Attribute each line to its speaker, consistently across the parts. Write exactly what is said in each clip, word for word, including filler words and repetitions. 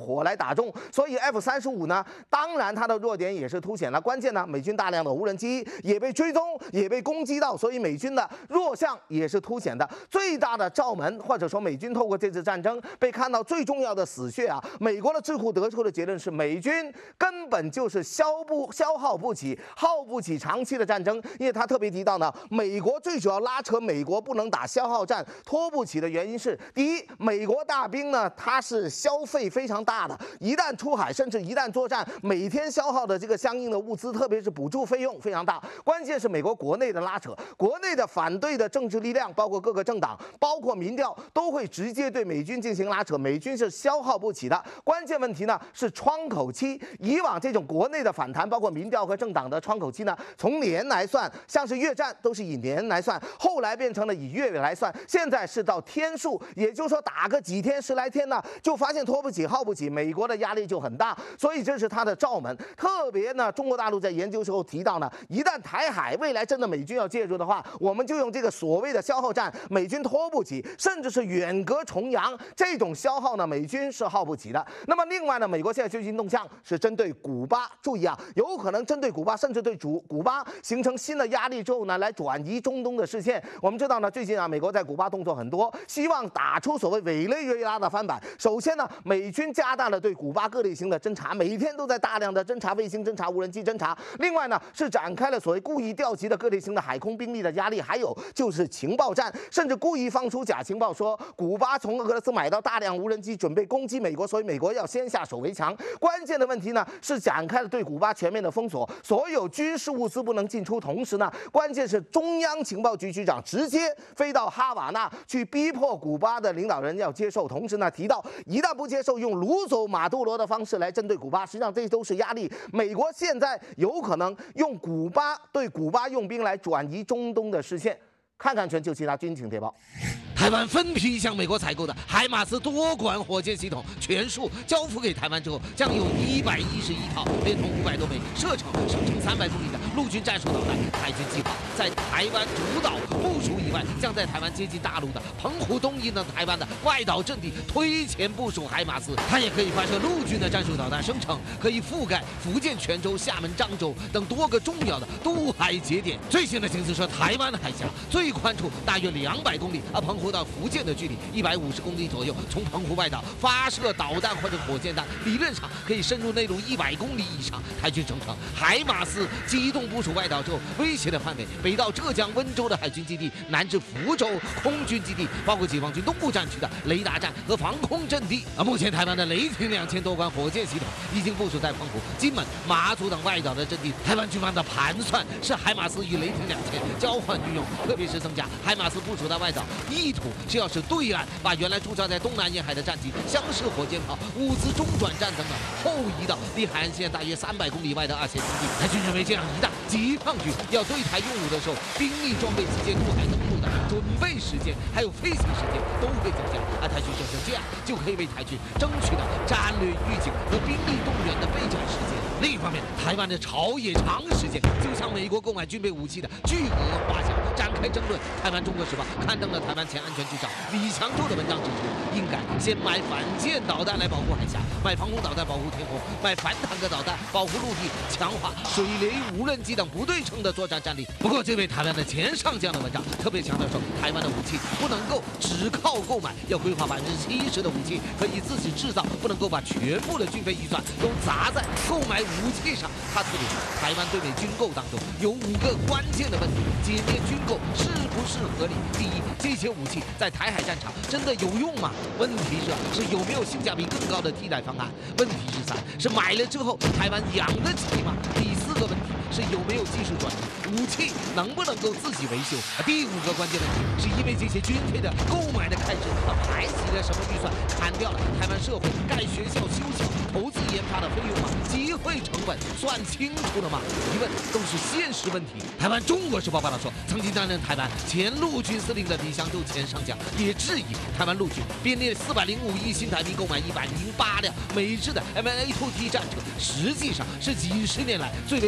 Speaker 1: 火来打中。所以 F 三十五呢，当然它的弱点也是凸显了。关键呢，美军大量的无人机也被追踪，也被攻击到，所以美军的弱项也是凸显的。最大的罩门，或者说美军透过这次战争被看到最重要的死穴啊，美国的智库得出的结论是，美军根本就是消不消耗不起、耗不起长期的战争。因为他特别提到呢，美国最主要拉扯美国不能打消耗战、拖不起的原因是，第一，美国大兵呢，它是消费非常大的，一旦出海，甚至一旦作战，每天消耗的这个相应的物资，特别是补助费用非常大。关键是美国国内的拉扯，国内的反对的政治力量，包括各个政党，包括民调，都会直接对美军进行拉扯，美军是消耗不起的。关键问题呢是窗口期，以往这种国内的反弹，包括民调和政党的窗口期呢，从年来算，像是越战都是以年来算，后来变成了以月来算，现在是到天数，也就是说打个几天十来天呢，就发现拖不起耗不起，美国的压力就很大，所以这是它的罩门。特别呢，中国大陆在研究时候提到呢，一旦台海未来真的美军要介入的话，我们就用这个所谓的消耗战，美军拖不起，甚至是远隔重洋，这种消耗呢，美军是耗不起的。那么另外呢，美国现在最新动向是针对古巴，注意啊，有可能针对古巴，甚至对主古巴形成新的压力之后呢，来转移中东的视线。我们知道呢，最近啊，美国在古巴动作很多，希望打出所谓委内瑞拉的翻版。首先呢，美军加大了对古巴各类型的侦察，每天都在大量的侦察卫星侦察、无人机侦察。另外呢，是展开了所谓故意调集的各类型的海空兵力的压力，还有就是情报战，甚至故意放出假情报说古巴从俄罗斯买到大量无人机，准备攻击美国，所以美国要先下手为强。关键的问题呢是展开了对古巴全面的封锁，所有军事物资不能进出。同时呢，关键是中央情报局局长直接飞到哈瓦那去逼迫古巴的领导人要接受。同时呢，提到一旦不接受，用掳走马杜罗的方式来针对古巴。实际上这都是压力。美国现在有可能用古巴对古巴用兵来转移中东的视线。看看全球其他军情谍报。
Speaker 2: 台湾分批向美国采购的海马斯多管火箭系统全数交付给台湾之后，将有一百一十一套，连同五百多枚射程射程三百公里的陆军战术导弹。海军计划在台湾主岛部署以外，将在台湾接近大陆的澎湖、东引等台湾的外岛阵地推前部署海马斯。它也可以发射陆军的战术导弹，生成可以覆盖福建泉州、厦门、漳州等多个重要的渡海节点。最新的情资说，台湾的海峡最宽处大约两百公里，而澎湖到福建的距离一百五十公里左右。从澎湖外岛发射导弹或者火箭弹，理论上可以深入内陆一百公里以上。台军声称，海马斯机动部署外岛之后，威胁的范围北到浙江温州的海军基地，南至福州空军基地，包括解放军东部战区的雷达站和防空阵地。而目前台湾的雷霆两千多管火箭系统已经部署在澎湖、金门、马祖等外岛的阵地。台湾军方的盘算是海马斯与雷霆两千交换运用，特别是增加海马斯部署在外岛，意图是要使对岸把原来驻扎在东南沿海的战机、相式火箭炮、物资中转站等等后移到离海岸线大约三百公里外的二线基地。台军认为，这样一旦解放军要对台用武的时候，兵力装备直接渡海登陆的准备时间还有飞行时间都会增加，而台军声称这样就可以为台军争取到战略预警和兵力动员的备战时间。另一方面，台湾的朝野长时间就向美国购买军备武器的巨额花销展开争论。台湾《中国时报》刊登了台湾前安全局长李强洲的文章，指出应该先买反舰导弹来保护海峡，买防空导弹保护天空，买反坦克导弹保护陆地，强化水雷、无人机等不对称的作战战力。不过，这位台湾的前上将的文章特别强调说，台湾的武器不能够只靠购买，要规划百分之七十的武器可以自己制造，不能够把全部的军费预算都砸在购买武器上。他特别说，台湾对美军购当中有五个关键的问题，检验军购是不是合理。第一，这些武器在台海战场真的有用吗？问题是是有没有性价比更高的替代方案？问题是三，是买了之后台湾养得起吗？第四个问题是有没有技术转移，武器能不能够自己维修？第五个关键问题是因为这些军费的购买的开支而排挤了什么预算，砍掉了台湾社会盖学校、修桥、投资研发的费用吗？机会成本算清楚了吗？疑问都是现实问题。台湾《中国时报》报道说，曾经担任台湾前陆军司令的李祥洲前上将也质疑台湾陆军编列四百零五亿新台币购买一百零八辆美制的 M A 二 T 战车，实际上是几十年来最为荒谬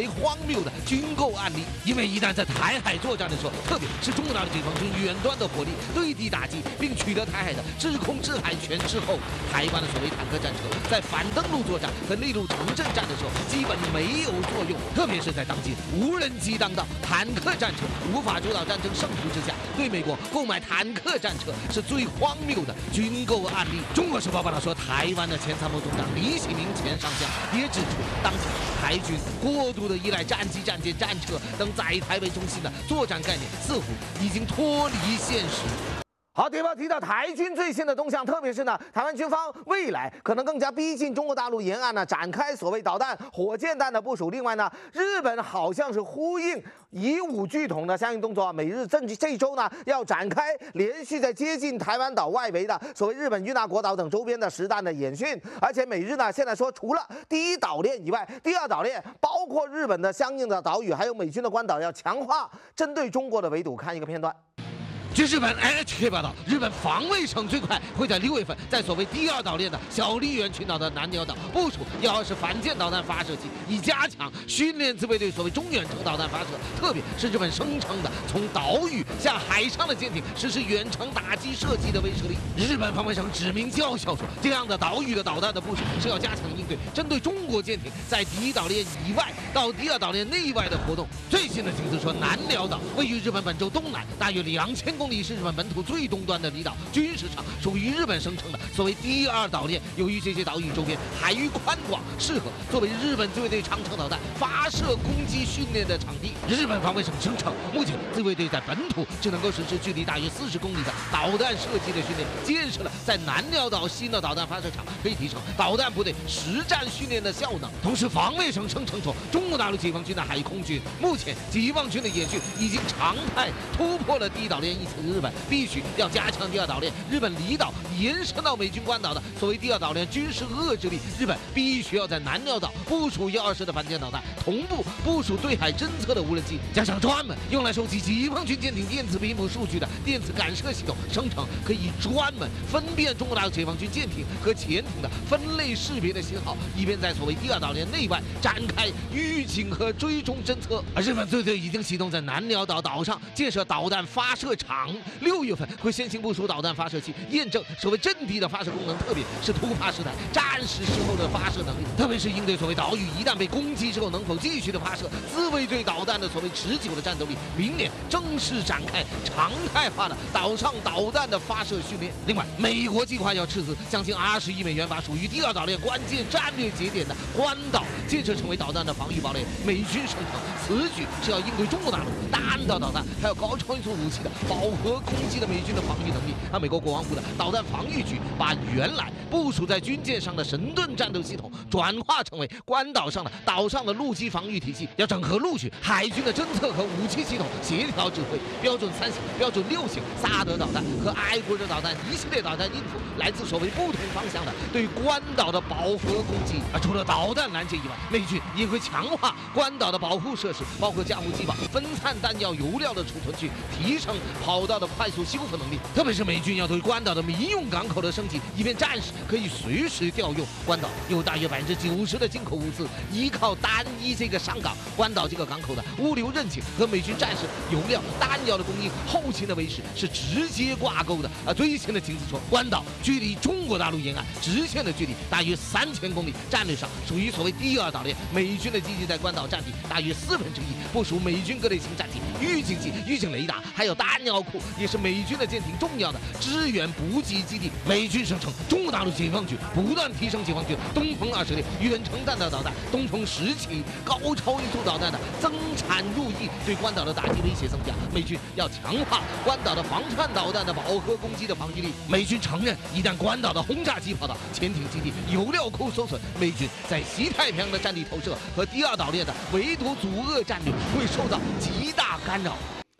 Speaker 2: 谬的军购案例。因为一旦在台海作战的时候，特别是中国大陆解放军远端的火力对地打击，并取得台海的制空制海权之后，台湾的所谓坦克战车在反登陆作战和内陆城镇战的时候基本没有作用。特别是在当今无人机当道、坦克战车无法主导战争胜负之下，对美国购买坦克战车是最荒谬的军购案例。中国时报报道说，台湾的前参谋总长李喜明前上将也指出，当前台军过度的依赖战机、战舰、战车等载台为中心的作战概念，似乎已经脱离现实。
Speaker 1: 好，谍报提到台军最新的动向，特别是呢，台湾军方未来可能更加逼近中国大陆沿岸呢，展开所谓导弹、火箭弹的部署。另外呢，日本好像是呼应以武拒统的相应动作，美日这这一周呢要展开连续在接近台湾岛外围的所谓日本与那国岛等周边的实弹的演训。而且美日呢现在说，除了第一岛链以外，第二岛链包括日本的相应的岛屿，还有美军的关岛，要强化针对中国的围堵。看一个片段。
Speaker 2: 据日本 N H K 报道，日本防卫省最快会在六月份在所谓第二岛链的小笠原群岛的南鸟岛部署幺二式反舰导弹发射器，以加强训练自卫队所谓中远程导弹发射。特别是日本声称的从岛屿向海上的舰艇实施远程打击射击的威慑力。日本防卫省指名叫嚣说，这样的岛屿的导弹的部署是要加强应对针对中国舰艇在第一岛链以外到第二岛链内外的活动。最新的情资说，南鸟岛位于日本本州东南大约两千公里，是日本本土最东端的离岛，军事上属于日本声称的所谓第二岛链。由于这些岛屿周边海域宽广，适合作为日本自卫队长程导弹发射攻击训练的场地。日本防卫省声称，目前自卫队在本土只能够实施距离大约四十公里的导弹射击的训练，建设了在南鸟岛新的导弹发射场，可以提升导弹部队实战训练的效能。同时，防卫省声称说，中国大陆解放军的海空军目前解放军的演训已经常态突破了第一岛链一词。日本必须要加强第二岛链日本离岛延伸到美军关岛的所谓第二岛链军事遏制力。日本必须要在南鸟岛部署幺二式的反舰导弹，同步部署对海侦测的无人机，加上专门用来收集解放军舰艇电子屏幕数据的电子感射系统，声称可以专门分辨中国大陆解放军舰艇和潜艇的分类识别的信号，以便在所谓第二岛链内外展开预警和追踪侦测。而日本自卫队已经启动在南鸟岛岛上建设导弹发射场，六月份会先行部署导弹发射器，验证所谓阵地的发射功能，特别是突发时代战时时候的发射能力，特别是应对所谓岛屿一旦被攻击之后能否继续的发射自卫队导弹的所谓持久的战斗力。明年正式展开常态化的岛上导弹的发射训练。另外，美国计划要斥资将近二十亿美元，把属于第二岛链关键战略节点的关岛建设成为导弹的防御堡垒。美军声称，此举是要应对中国大陆弹道导弹还有高超音速武器的饱和攻击的美军的防御能力。而美国国防部的导弹防御局把原来部署在军舰上的神盾战斗系统转化成为关岛上的岛上的陆基防御体系，要整合陆军、海军的侦测和武器系统，协调指挥。标准三型、标准六型萨德导弹和爱国者导弹一系列导弹应付来自所谓不同方向的对关岛的饱和攻击。而除了导弹拦截以外，美军也会强化关岛的保护设施，包括加护机堡、分散弹药油料的储存区，提升跑道的快速修复能力。特别是美军要对关岛的民用港口的升级，以便战时可以随时调用。关岛有大约百分之九十的进口物资依靠单一这个上港，关岛这个港口的物流韧性和美军战士油料、弹药的供应、后勤的维持是直接挂钩的。而最新的情资说，关岛距离中国大陆沿岸直线的距离大约三千公里，战略上属于所谓第二岛链。美军的基地在关岛占地大约四分之一，部署美军各类型战机、预警机、预警雷达，还有弹药库，也是美军的舰艇重要的支援补给基地。美军声称，中国大陆解放军不断提升解放军东风二十六远程弹道导弹、东风十七高超音速导弹的增产入役，对关岛的打击威胁增加。美军要强化关岛的防串导弹的饱和攻击的防御力。美军承认，一旦关岛的轰炸机跑道、潜艇基地、油料库受损，美军在西太平洋的战力投射和第二岛链的围堵阻遏战略会受到极大干扰。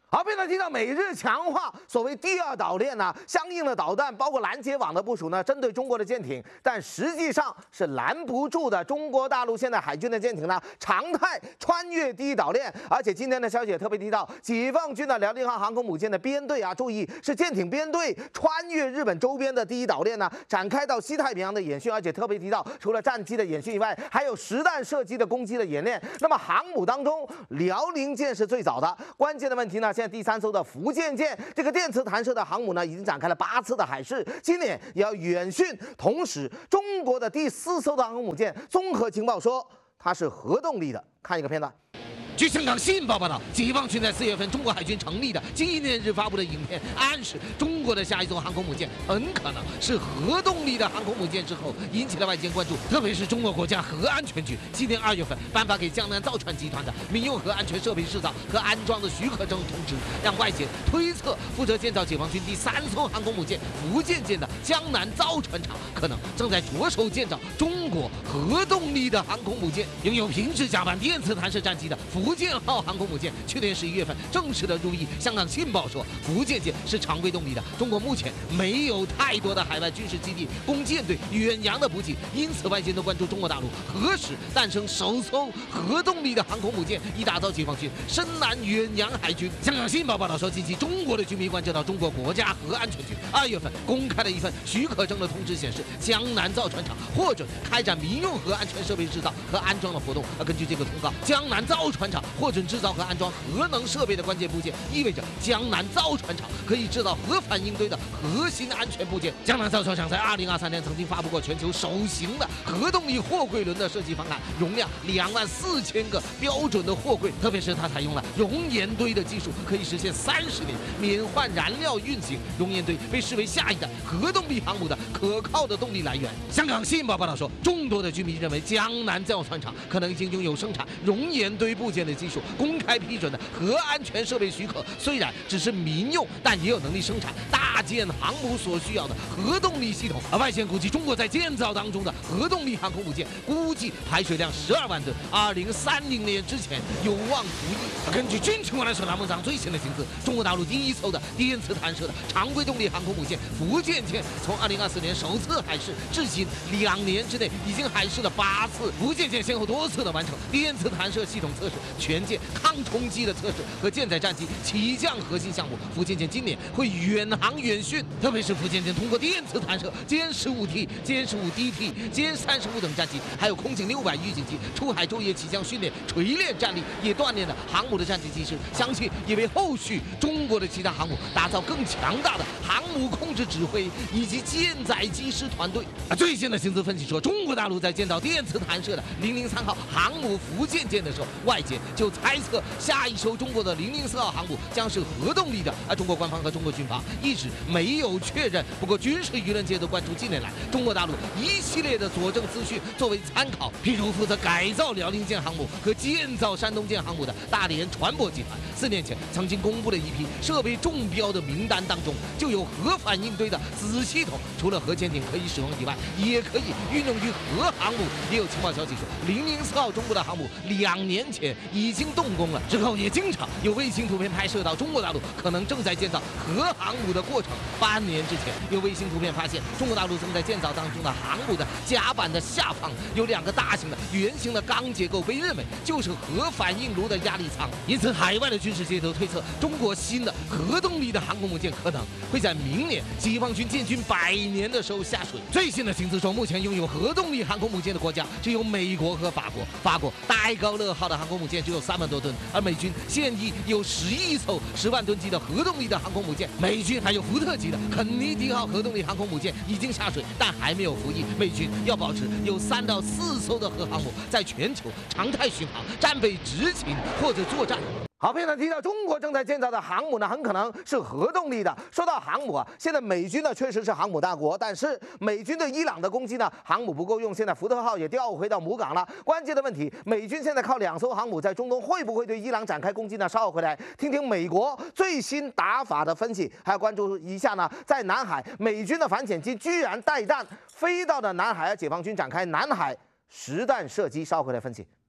Speaker 1: 好，并且提到美日强化所谓第二岛链呢，相应的导弹包括拦截网的部署呢，针对中国的舰艇，但实际上是拦不住的。中国大陆现在海军的舰艇呢，常态穿越第一岛链，而且今天的消息也特别提到，解放军的辽宁号航空母舰的编队啊，注意是舰艇编队穿越日本周边的第一岛链呢，展开到西太平洋的演训，而且特别提到，除了战机的演训以外，还有实弹射击的攻击的演练。那么航母当中，辽宁舰是最早的，关键的问题呢？现在第三艘的福建舰，这个电磁弹射的航母呢，已经展开了八次的海试，今年也要远训。同时，中国的第四艘的航空母舰，综合情报说它是核动力的。看一个片段。
Speaker 2: 据香港《信报》报道，解放军在四月份中国海军成立的纪念日发布的影片，暗示中国的下一艘航空母舰很可能是核动力的航空母舰之后，引起了外界关注。特别是中国国家核安全局今年二月份颁发给江南造船集团的民用核安全设备制造和安装的许可证通知，让外界推测负责建造解放军第三艘航空母舰福建舰的江南造船厂，可能正在着手建造中国核动力的航空母舰。拥有平质甲板电磁弹射战机的福建号航空母舰，去年十一月份正式的入役。香港《信报》说，福建舰是常规动力的，中国目前没有太多的海外军事基地供舰队远洋的补给，因此外界都关注中国大陆何时诞生首艘核动力的航空母舰，以打造解放军深南远洋海军。香港《信报》报道说，近期中国的军迷关注到中国国家核安全局二月份公开了一份许可证的通知，显示江南造船厂获准开展民用核安全设备制造和安装的活动。而根据这个通告，江南造船厂获准制造和安装核能设备的关键部件，意味着江南造船厂可以制造核反应堆的核心安全部件。江南造船厂在二零二三年曾经发布过全球首型的核动力货柜轮的设计方案，容量两万四千个标准的货柜，特别是它采用了熔岩堆的技术，可以实现三十年免换燃料运行。熔岩堆被视为下一代核动力航母的可靠的动力来源。香港《信报》报道说，众多的居民认为江南造船厂可能已经拥有生产熔岩堆部件的技术。公开批准的核安全设备许可虽然只是民用，但也有能力生产大舰航母所需要的核动力系统。而外界估计，中国在建造当中的核动力航空母舰估计排水量十二万吨，二零三零年之前有望服役。根据军情观来手栏目上最新的情资，中国大陆第一艘的电磁弹射的常规动力航空母舰福建舰，从二零二四年首次海试至今两年之内，已经海试了八次。福建舰先后多次的完成电磁弹射系统测试、全舰抗冲击的测试和舰载战机起降核心项目。福建舰今年会远航远训，特别是福建舰通过电磁弹射歼十五 T、歼十五 D T、歼三十五等战机，还有空警六百预警机出海昼夜起降训练，锤炼战力，也锻炼了航母的战机技师，相信也为后续中国的其他航母打造更强大的航母控制指挥以及舰载机师团队。而最新的情资分析说，中国大陆在建造电磁弹射的零零三号航母福建舰的时候，外界就猜测下一艘中国的零零四号航母将是核动力的，而中国官方和中国军方一直没有确认。不过军事舆论界都关注近年来中国大陆一系列的佐证资讯作为参考，譬如负责改造辽宁舰航母和建造山东舰航母的大连船舶集团，四年前曾经公布了一批设备中标的名单当中，就有核反应堆的子系统，除了核潜艇可以使用以外，也可以运用于核航母。也有情报消息说，零零四号中国的航母两年前已经动工了，之后也经常有卫星图片拍摄到中国大陆可能正在建造核航母的过程。半年之前，有卫星图片发现中国大陆正在建造当中的航母的甲板的下方有两个大型的圆形的钢结构，被认为就是核反应炉的压力舱。因此，海外的军事界都推测，中国新的核动力的航空母舰可能会在明年解放军建军百年的时候下水。最新的情资说，目前拥有核动力航空母舰的国家只有美国和法国。法国戴高乐号的航空母舰只有三万多吨，而美军现役有十一艘十万吨级的核动力的航空母舰。美军还有福特级的肯尼迪号核动力航空母舰已经下水，但还没有服役。美军要保持有三到四艘的核航母在全球常态巡航、战备执勤或者作战。
Speaker 1: 好，片段提到中国正在建造的航母呢，很可能是核动力的。说到航母啊，现在美军呢确实是航母大国，但是美军对伊朗的攻击呢，航母不够用，现在福特号也调回到母港了。关键的问题，美军现在靠两艘航母在中东会不会对伊朗展开攻击呢？稍后回来听听美国最新打法的分析，还要关注一下呢，在南海美军的反潜机居然带弹飞到了南海，而解放军展开南海实弹射击，稍后回来分析。